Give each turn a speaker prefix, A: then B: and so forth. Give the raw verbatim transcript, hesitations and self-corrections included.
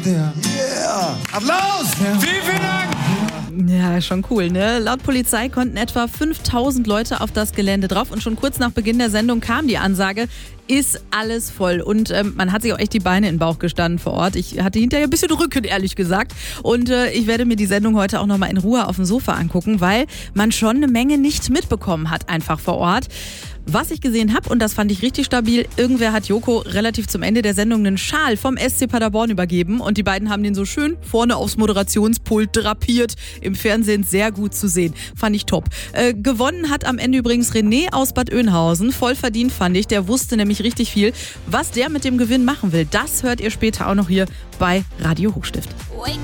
A: Yeah. Applaus! Vielen, vielen Dank!
B: Ja, schon cool, ne? Laut Polizei konnten etwa fünftausend Leute auf das Gelände drauf und schon kurz nach Beginn der Sendung kam die Ansage, ist alles voll. Und ähm, man hat sich auch echt die Beine in den Bauch gestanden vor Ort. Ich hatte hinterher ein bisschen Rücken, ehrlich gesagt. Und äh, ich werde mir die Sendung heute auch nochmal in Ruhe auf dem Sofa angucken, weil man schon eine Menge nicht mitbekommen hat einfach vor Ort. Was ich gesehen habe, und das fand ich richtig stabil, irgendwer hat Joko relativ zum Ende der Sendung einen Schal vom S C Paderborn übergeben und die beiden haben den so schön vorne aufs Moderationspult drapiert. Im Fernsehen sehr gut zu sehen. Fand ich top. Äh, gewonnen hat am Ende übrigens René aus Bad Oeynhausen. Voll verdient, fand ich. Der wusste nämlich richtig viel. Was der mit dem Gewinn machen will, das hört ihr später auch noch hier bei Radio Hochstift.